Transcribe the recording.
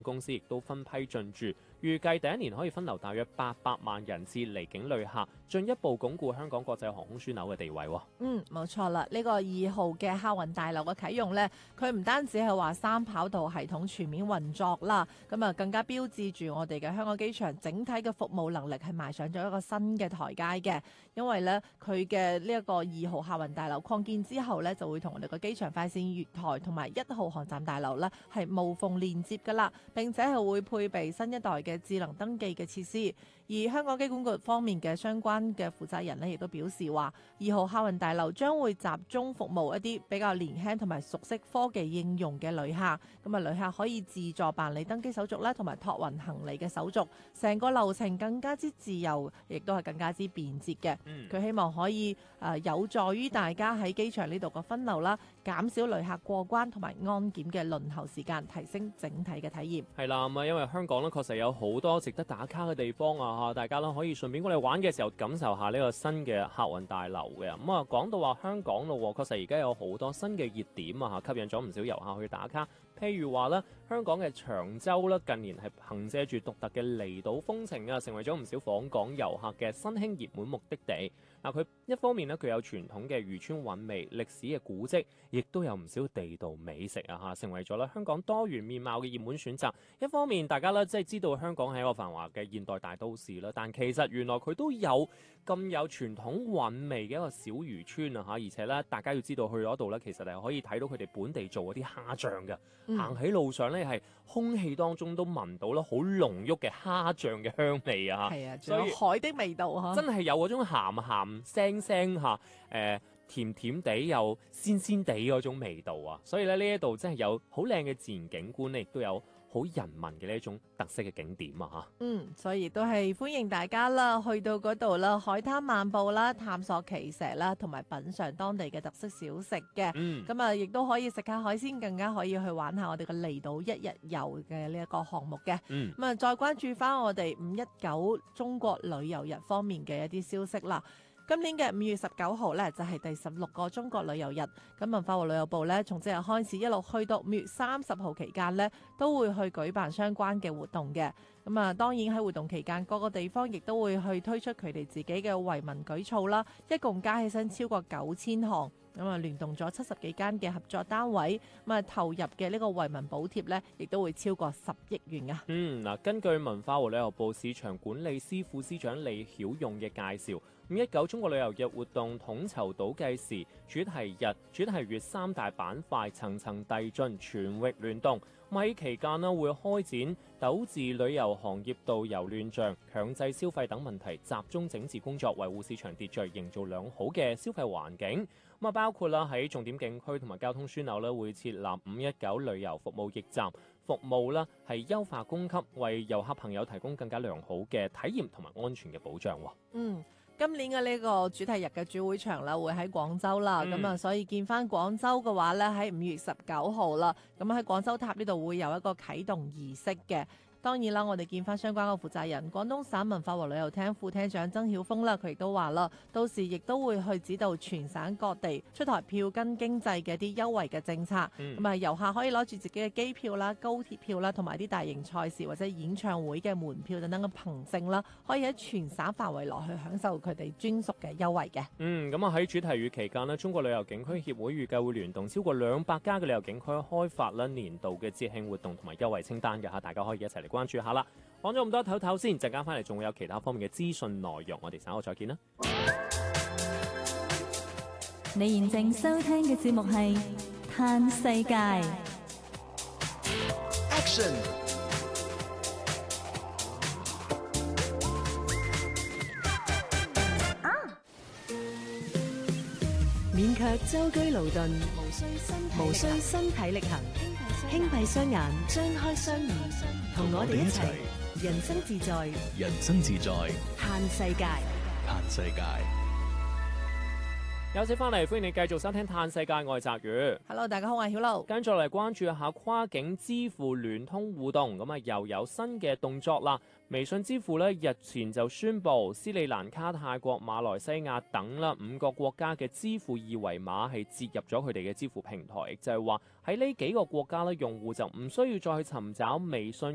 公司亦都分批進駐，預計第一年可以分流大約800萬人次離境旅客，進一步鞏固香港國際航空樞紐嘅地位。 冇錯啦，呢個2號嘅客運大樓嘅啟用呢，佢唔單止係話3跑道系統全面運作啦，咁啊更加標誌住我哋嘅香港機場整體嘅服務能力係邁上咗一個新嘅台階嘅。因為呢，佢嘅呢一個2號客運大樓擴建之後呢，就會同我哋嘅機場快線月台同埋1號航站大樓呢係無縫連接噶啦，並且係會配備新一代嘅智能登記嘅設施。而香港機管局方面嘅相關嘅負責人呢，亦都表示話2號客運大樓將會集中服務一啲比較年輕同埋熟悉科技應用嘅旅客。咁啊，旅客可以自助辦理登機手續啦，同埋託運行李嘅手續，成個流程更加之自由，亦都係更加之便捷嘅。佢希望可以有助於大家喺機場呢度嘅分流啦，減少旅客過關同埋安檢嘅輪候時間，提升整體嘅體驗。 係啦，咁啊，因為香港咧確實有好多值得打卡嘅地方啊，大家咧可以順便過嚟玩嘅時候感受下呢個新嘅客運大樓嘅。咁啊，講到話香港咯，確實而家有好多新嘅熱點啊，吸引咗唔少遊客去打卡。譬如話咧，香港嘅長洲咧，近年係憑借住獨特嘅離島風情啊，成為咗唔少訪港遊客嘅新興熱門目的地。嗱，佢一方面咧，佢有傳統嘅漁村韻味、歷史嘅古蹟，亦都有唔少地道美食啊，成為咗咧香港多元面貌嘅熱門選擇。一方面，大家咧即係知道香港係一個繁華嘅現代大都市啦，但其實原來佢都有咁有傳統韻味嘅一個小漁村啊，而且咧，大家要知道去嗰度咧，其實係可以睇到佢哋本地做嗰啲蝦醬嘅。行喺路上咧，係空氣當中都聞到咧好濃郁嘅蝦醬嘅香味啊！ 係啊，仲有海的味道嚇， 真係有嗰種鹹鹹腥腥嚇，甜甜地又鮮鮮地嗰種味道啊！所以咧，呢一度真係有好靚嘅自然景觀咧，亦都有好人文嘅呢一種特色嘅景點啊！ 所以都係歡迎大家啦，去到嗰度啦，海灘漫步啦，探索奇石啦，同埋品嚐當地嘅特色小食嘅。咁啊，亦都可以食下海鮮，更加可以去玩下我哋嘅離島一日遊嘅呢一個項目嘅。咁啊，再關注翻我哋519中國旅遊日方面嘅一啲消息啦。今年嘅5月19號呢，就係第16個中國旅遊日。咁文化和旅遊部呢，從即日開始一路去到5月30號期間呢，都會去舉辦相關嘅活動嘅。咁啊，當然喺活動期間，各個地方亦都會去推出佢哋自己嘅惠民舉措啦。一共加起身超過9000項。咁啊，聯動咗70幾間嘅合作單位，咁啊投入嘅呢個惠民補貼呢，亦都會超過10億元啊。 嗱，根據文化和旅遊部市場管理司副司長李曉用嘅介紹，519中國旅遊日活動統籌倒計時、主題日、主題月3大板塊層層遞進，全域聯動。喺期間呢，會開展糾治旅遊行業導遊亂象、強制消費等問題，集中整治工作，維護市場秩序，營造良好嘅消費環境。咁啊，包括啦喺重點景區同埋交通樞紐咧，會設立519旅遊服務驛站，服務啦係優化供給，為遊客朋友提供更加良好嘅體驗同埋安全嘅保障。 今年嘅呢個主題日嘅主會場啦，會喺廣州啦，咁啊，所以見翻廣州嘅話咧，喺5月19號啦，咁喺廣州塔呢度會有一個啟動儀式嘅。當然啦，我哋見翻相關嘅負責人，廣東省文化和旅遊廳副廳長曾曉峰啦，佢亦都話啦，到時亦都會去指導全省各地出台票根經濟嘅啲優惠嘅政策。咁啊，遊客可以攞住自己嘅機票啦、高鐵票啦，同埋啲大型賽事或者演唱會嘅門票等等嘅憑證啦，可以喺全省範圍內去享受佢哋專屬嘅優惠嘅。 咁啊喺主題月期間呢，中國旅遊景區協會預計會聯動超過200家嘅旅遊景區開發啦年度嘅節慶活動同埋優惠清單嘅嚇，大家可以一齊嚟關注下啦。講咗咁多，唞唞先，陣間翻嚟仲會有其他方面嘅資訊內容，我哋稍後再見啦。 你現正收聽嘅節目係《嘆世界》。 Action！ 勉強舟車勞頓，無需身體力行，輕閉雙眼，張開雙耳，同我哋一齊人生自在， 人生自在， 嘆世界， 嘆世界。 有請翻嚟，歡迎你繼續收聽《嘆世界》，我係澤宇。 Hello， 大家好，我係曉露。跟住嚟關注一下跨境支付聯通互動，咁啊又有新嘅動作啦。微信支付咧日前就宣布，斯里蘭卡、泰國、馬來西亞等啦5個國家嘅支付二維碼係接入咗佢哋嘅支付平台，就係話喺呢幾個國家咧，用戶就唔需要再去尋找微信